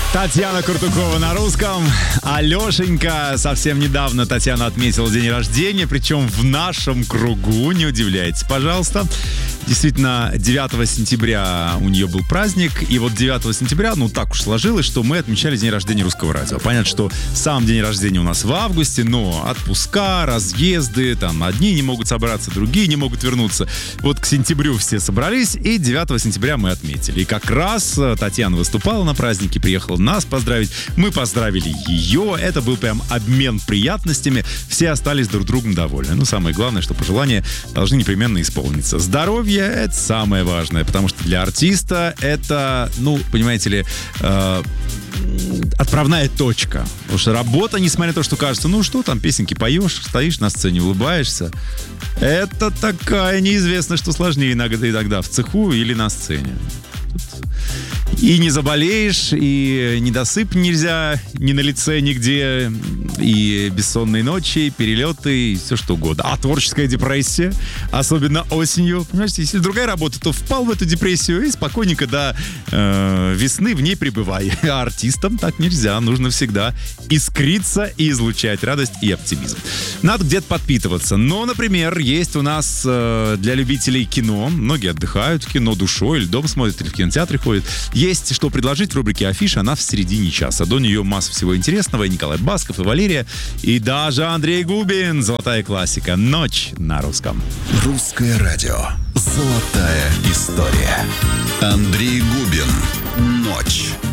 Татьяна Куртукова на русском. Алешенька. Совсем недавно Татьяна отметила день рождения, причем в нашем кругу. Не удивляйтесь, пожалуйста. Действительно, 9 сентября у нее был праздник. И вот 9 сентября, так уж сложилось, что мы отмечали день рождения Русского радио. Понятно, что сам день рождения у нас в августе, но отпуска, разъезды, там одни не могут собраться, другие не могут вернуться. Вот к сентябрю все собрались, и 9 сентября мы отметили. И как раз Татьяна выступала на празднике, приехала нас поздравить. Мы поздравили ее. Это был прям обмен приятностями. Все остались друг другом довольны. Самое главное, что пожелания должны непременно исполниться. Здоровье — это самое важное, потому что для артиста это, понимаете ли, отправная точка. Потому что работа, несмотря на то, что кажется, что там, песенки поешь, стоишь на сцене, улыбаешься. Это такая неизвестно, что сложнее иногда в цеху или на сцене. И не заболеешь, и недосып нельзя ни на лице, нигде, и бессонные ночи, и перелеты, и все что угодно. А творческая депрессия, особенно осенью, понимаете, если другая работа, то впал в эту депрессию и спокойненько до весны в ней пребывай. А артистам так нельзя, нужно всегда искриться и излучать радость и оптимизм. Надо где-то подпитываться. Но, например, есть у нас для любителей кино, многие отдыхают в кино душой, или дома смотрят, или в кинотеатре ходят. Есть что предложить в рубрике «Афиша», она в середине часа. До нее масса всего интересного. И Николай Басков, и Валерия, и даже Андрей Губин. Золотая классика «Ночь» на русском. Русское радио. Золотая история. Андрей Губин. «Ночь».